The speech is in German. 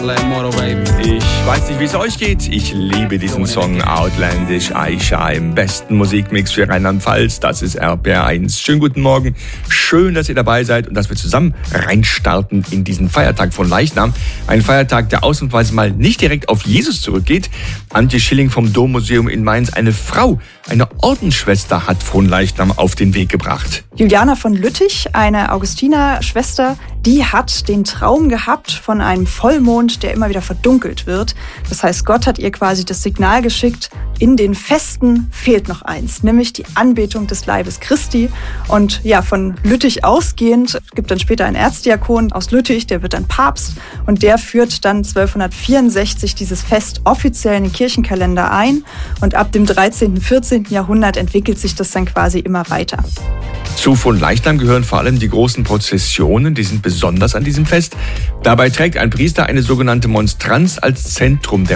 Ich weiß nicht, wie es euch geht. Ich liebe diesen Song Outlandish Aisha im besten Musikmix für Rheinland-Pfalz. Das ist RPR1. Schönen guten Morgen. Schön, dass ihr dabei seid und dass wir zusammen reinstarten in diesen Feiertag von Leichnam. Ein Feiertag, der ausnahmsweise mal nicht direkt auf Jesus zurückgeht. Antje Schilling vom Dommuseum in Mainz, eine Frau, eine Ordensschwester hat Fronleichnam auf den Weg gebracht. Juliana von Lüttich, eine Augustinerschwester, die hat den Traum gehabt von einem Vollmond, der immer wieder verdunkelt wird. Das heißt, Gott hat ihr quasi das Signal geschickt, in den Festen fehlt noch eins, nämlich die Anbetung des Leibes Christi. Und ja, von Lüttich ausgehend gibt dann später einen Erzdiakon aus Lüttich, der wird dann Papst und der führt dann 1264 dieses Fest offiziell in den Kirchenkalender ein. Und ab dem 13., 14. Jahrhundert entwickelt sich das dann quasi immer weiter. Zu Fronleichnam gehören vor allem die großen Prozessionen, die sind besonders an diesem Fest. Dabei trägt ein Priester eine sogenannte Monstranz als Zentrum der